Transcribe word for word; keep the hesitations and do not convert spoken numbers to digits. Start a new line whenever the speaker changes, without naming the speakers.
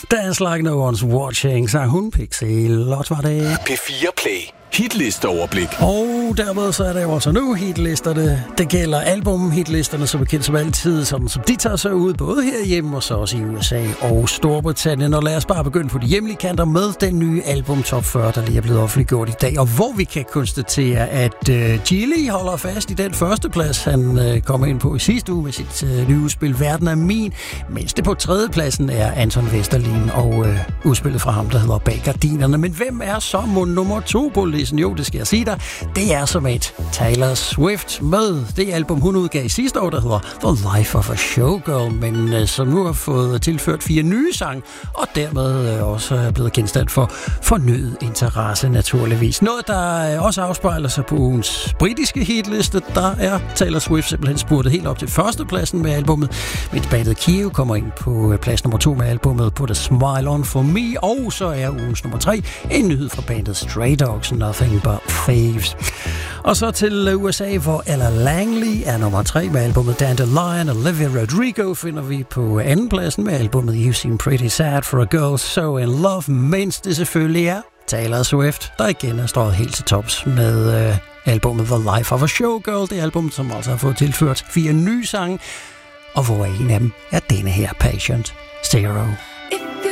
Dance Like No One's Watching, sang hun. Pixelot var det.
P fire Play. Hitlisteoverblik.
Og dermed så er det jo også nu hitlisterne. Det gælder album-hitlisterne, som er kendt som altid, som, som de tager sig ud, både herhjemme og så også i U S A og Storbritannien. Og lad os bare begynde på de hjemlige kanter med den nye album Top fyrre, der lige er blevet offentliggjort i dag. Og hvor vi kan konstatere, at uh, Gilly holder fast i den første plads, han uh, kommer ind på i sidste uge med sit uh, nye udspil Verden er min, mens det på tredjepladsen er Anton Vesterlin og uh, udspillet fra ham, der hedder Bag Gardinerne. Men hvem er så mon nummer to på listen? Jo, det skal jeg sige dig. Det er som et Taylor Swift med det album, hun udgav i sidste år, der hedder The Life of a Showgirl, men uh, som nu har fået tilført fire nye sange, og dermed uh, også er blevet genstand for fornyet interesse, naturligvis. Noget, der uh, også afspejler sig på ugens britiske hitliste, der er Taylor Swift simpelthen spurtet helt op til førstepladsen med albumet, mens bandet Kiev kommer ind på plads nummer to med albumet Put a Smile On For Me, og så er ugens nummer tre en nyhed fra bandet Stray Dogs, Nothing But Thieves. Og så til U S A, hvor Ella Langley er nummer tre med albumet Dandelion. Olivia Rodrigo finder vi på andenpladsen med albumet You Seem Pretty Sad For A Girl So In Love, mens det selvfølgelig er Taylor Swift, der igen er stået helt til tops med øh, albumet The Life of a Showgirl. Det album, som altså har fået tilført fire nye sange, og hvor en af dem er denne her, Patient Zero.